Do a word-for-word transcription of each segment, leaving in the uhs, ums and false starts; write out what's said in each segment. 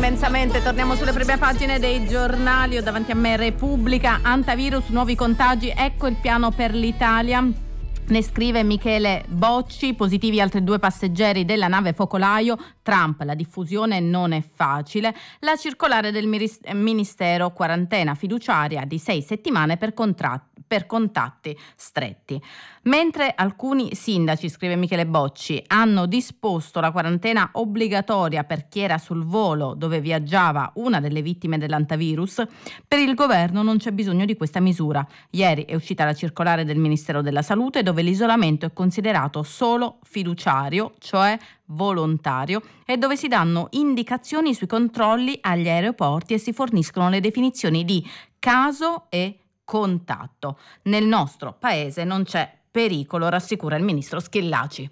intensamente. Torniamo sulle prime pagine dei giornali. Ho davanti a me Repubblica, antivirus, nuovi contagi, ecco il piano per l'Italia. Ne scrive Michele Bocci, positivi altri due passeggeri della nave focolaio, Trump, la diffusione non è facile, la circolare del Ministero, quarantena fiduciaria di sei settimane per, contra- per contatti stretti. Mentre alcuni sindaci, scrive Michele Bocci, hanno disposto la quarantena obbligatoria per chi era sul volo dove viaggiava una delle vittime dell'antivirus, per il governo non c'è bisogno di questa misura. Ieri è uscita la circolare del Ministero della Salute dove l'isolamento è considerato solo fiduciario, cioè volontario, e dove si danno indicazioni sui controlli agli aeroporti e si forniscono le definizioni di caso e contatto. Nel nostro paese non c'è pericolo, rassicura il ministro Schillaci.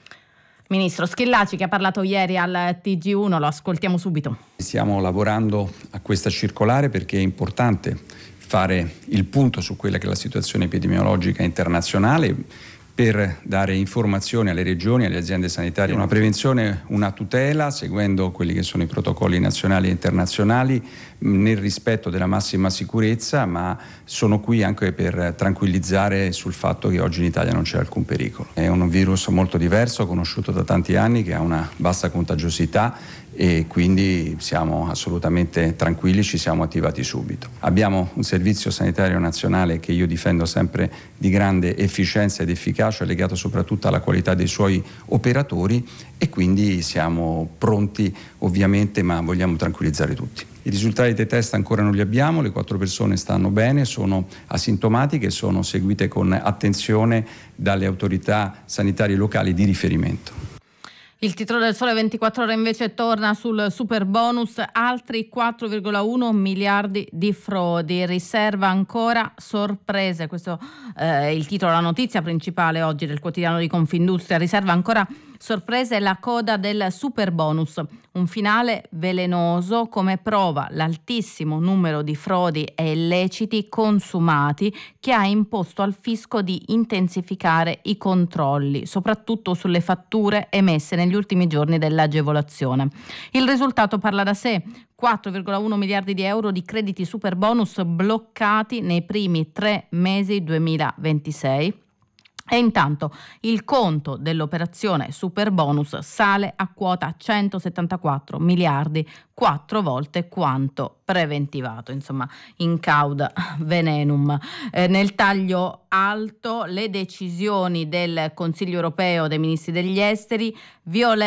Ministro Schillaci, che ha parlato ieri al T G uno, lo ascoltiamo subito. Stiamo lavorando a questa circolare perché è importante fare il punto su quella che è la situazione epidemiologica internazionale, per dare informazioni alle regioni e alle aziende sanitarie, una prevenzione, una tutela, seguendo quelli che sono i protocolli nazionali e internazionali, nel rispetto della massima sicurezza, ma sono qui anche per tranquillizzare sul fatto che oggi in Italia non c'è alcun pericolo. È un virus molto diverso, conosciuto da tanti anni, che ha una bassa contagiosità e quindi siamo assolutamente tranquilli, ci siamo attivati subito. Abbiamo un servizio sanitario nazionale che io difendo sempre di grande efficienza ed efficacia, legato soprattutto alla qualità dei suoi operatori, e quindi siamo pronti ovviamente, ma vogliamo tranquillizzare tutti. I risultati dei test ancora non li abbiamo, le quattro persone stanno bene, sono asintomatiche, sono seguite con attenzione dalle autorità sanitarie locali di riferimento. Il titolo del Sole ventiquattro Ore invece torna sul super bonus, altri quattro virgola uno miliardi di frodi, riserva ancora sorprese. Questo è eh, il titolo, la notizia principale oggi del quotidiano di Confindustria. Riserva ancora sorprese, la coda del super bonus, un finale velenoso come prova l'altissimo numero di frodi e illeciti consumati che ha imposto al fisco di intensificare i controlli, soprattutto sulle fatture emesse negli ultimi giorni dell'agevolazione. Il risultato parla da sé: quattro virgola uno miliardi di euro di crediti super bonus bloccati nei primi tre mesi duemilaventisei. E intanto il conto dell'operazione super bonus sale a quota centosettantaquattro miliardi, quattro volte quanto preventivato, insomma in cauda venenum. Eh, nel taglio alto le decisioni del Consiglio europeo dei ministri degli esteri, violenza